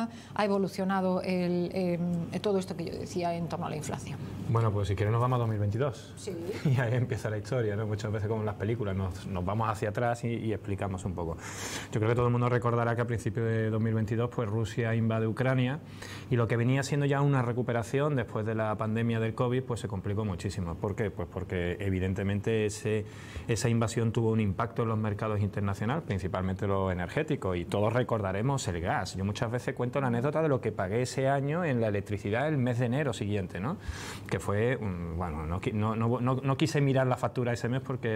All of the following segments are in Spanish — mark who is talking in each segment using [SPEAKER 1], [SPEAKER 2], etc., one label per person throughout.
[SPEAKER 1] ha evolucionado todo esto que yo decía en torno a la inflación?
[SPEAKER 2] Bueno, pues si quieres nos vamos a 2022.
[SPEAKER 1] Sí.
[SPEAKER 2] Y ahí empieza la historia, ¿no? Muchas veces como en las películas nos vamos hacia atrás y explicamos un poco. Yo creo que todo el mundo recordará que a principios de 2022 pues Rusia invade Ucrania y lo que venía siendo ya una recuperación después de la pandemia del COVID pues se complicó muchísimo. ¿Por qué? Pues porque evidentemente esa invasión tuvo un impacto en los mercados internacionales, principalmente los energéticos, y todos recordaremos el gas. Yo muchas veces cuento la anécdota de lo que pagué ese año en la electricidad el mes de enero siguiente, ¿no? Que fue, bueno, no quise mirar la factura ese mes porque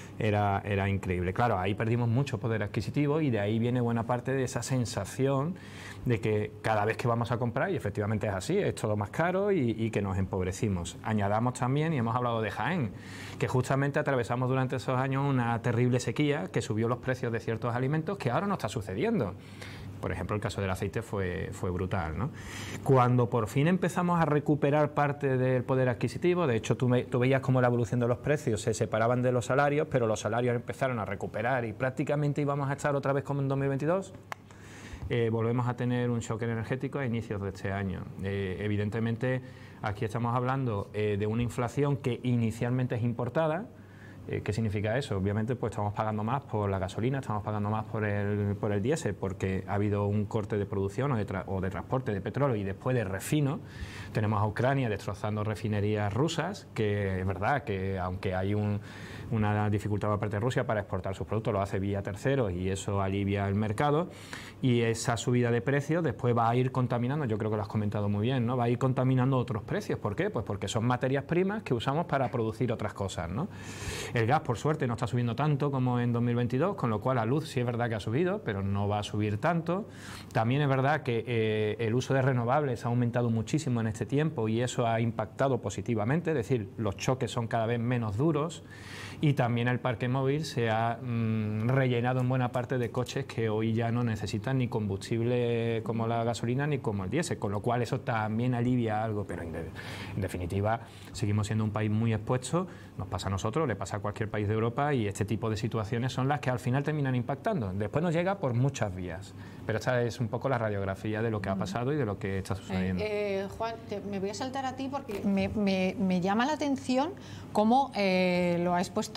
[SPEAKER 2] era increíble. Claro, ahí perdimos mucho poder adquisitivo y de ahí viene buena parte de esa sensación de que cada vez que vamos a comprar, y efectivamente es así, es todo más caro y que nos empobrecimos. Añadamos también, y hemos hablado de Jaén, que justamente atravesamos durante esos años una terrible sequía que subió los precios de ciertos alimentos que ahora no está sucediendo. Por ejemplo, el caso del aceite fue brutal, ¿no? Cuando por fin empezamos a recuperar parte del poder adquisitivo, de hecho tú veías cómo la evolución de los precios se separaban de los salarios, pero los salarios empezaron a recuperar y prácticamente íbamos a estar otra vez como en 2022, volvemos a tener un shock energético a inicios de este año. Evidentemente, aquí estamos hablando de una inflación que inicialmente es importada. ¿Qué significa eso? Obviamente pues estamos pagando más por la gasolina, estamos pagando más por el diésel, porque ha habido un corte de producción o de transporte de petróleo y después de refino. Tenemos a Ucrania destrozando refinerías rusas, que es verdad que aunque hay una dificultad por parte de Rusia para exportar sus productos, lo hace vía terceros y eso alivia el mercado, y esa subida de precios después va a ir contaminando, yo creo que lo has comentado muy bien, ¿no? Va a ir contaminando otros precios. ¿Por qué? Pues porque son materias primas que usamos para producir otras cosas, ¿no? El gas, por suerte, no está subiendo tanto como en 2022, con lo cual la luz sí es verdad que ha subido, pero no va a subir tanto. También es verdad que el uso de renovables ha aumentado muchísimo en este tiempo y eso ha impactado positivamente, es decir, los choques son cada vez menos duros, y también el parque móvil se ha rellenado en buena parte de coches que hoy ya no necesitan ni combustible como la gasolina ni como el diésel, con lo cual eso también alivia algo, pero en definitiva seguimos siendo un país muy expuesto, nos pasa a nosotros, le pasa a cualquier país de Europa, y este tipo de situaciones son las que al final terminan impactando. Después nos llega por muchas vías, pero esta es un poco la radiografía de lo que ha pasado y de lo que está sucediendo.
[SPEAKER 1] Juan, me voy a saltar a ti porque me llama la atención cómo lo ha expuesto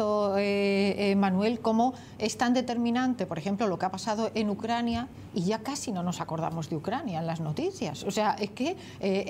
[SPEAKER 1] Manuel, cómo es tan determinante, por ejemplo, lo que ha pasado en Ucrania, y ya casi no nos acordamos de Ucrania en las noticias. O sea, es que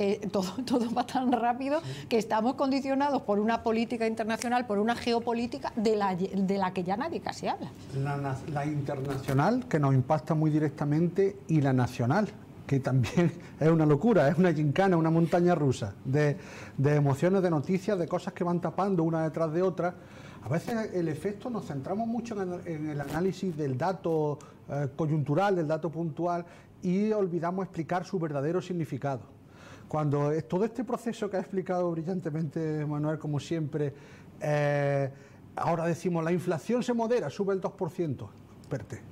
[SPEAKER 1] todo va tan rápido que estamos condicionados por una política internacional, por una geopolítica de la que ya nadie casi habla.
[SPEAKER 3] La internacional, que nos impacta muy directamente, y la nacional, que también es una locura, es una gincana, una montaña rusa de emociones, de noticias, de cosas que van tapando una detrás de otra. A veces el efecto, nos centramos mucho en el análisis del dato coyuntural, del dato puntual, y olvidamos explicar su verdadero significado. Cuando todo este proceso que ha explicado brillantemente Manuel, como siempre, ahora decimos la inflación se modera, sube el 2%, espérate.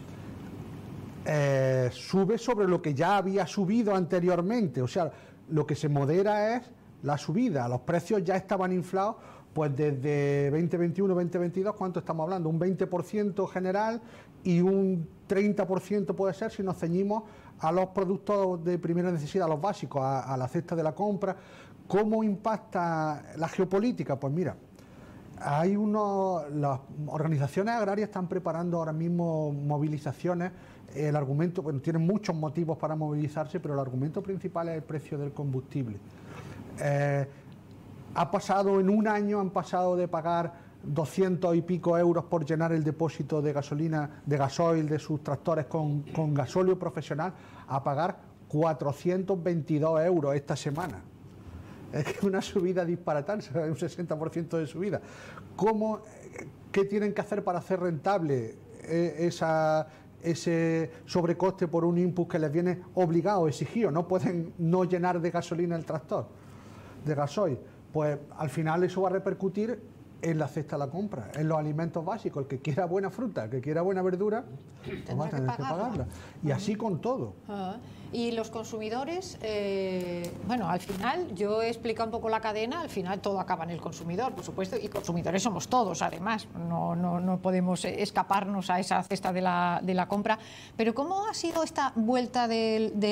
[SPEAKER 3] Sube sobre lo que ya había subido anteriormente, o sea, lo que se modera es la subida, los precios ya estaban inflados, pues desde 2021-2022, ¿cuánto estamos hablando? Un 20% general y un 30% puede ser si nos ceñimos a los productos de primera necesidad, a los básicos, a la cesta de la compra. ¿Cómo impacta la geopolítica? Pues mira, las organizaciones agrarias están preparando ahora mismo movilizaciones. El argumento, bueno, tienen muchos motivos para movilizarse, pero el argumento principal es el precio del combustible. En un año han pasado de pagar 200 y pico euros por llenar el depósito de gasolina, de gasoil de sus tractores con gasóleo profesional, a pagar 422 euros esta semana. Es que es una subida disparatada, un 60% de subida. ¿Qué tienen que hacer para hacer rentable ese sobrecoste por un input que les viene obligado, exigido? No pueden no llenar de gasolina el tractor, de gasoil. Pues al final eso va a repercutir en la cesta de la compra, en los alimentos básicos. El que quiera buena fruta, el que quiera buena verdura, pues va a tener que pagarla. Y así con todo.
[SPEAKER 1] Y los consumidores, bueno, al final, yo he explicado un poco la cadena, al final todo acaba en el consumidor, por supuesto, y consumidores somos todos, además, no podemos escaparnos a esa cesta de la compra. Pero ¿cómo ha sido esta vuelta del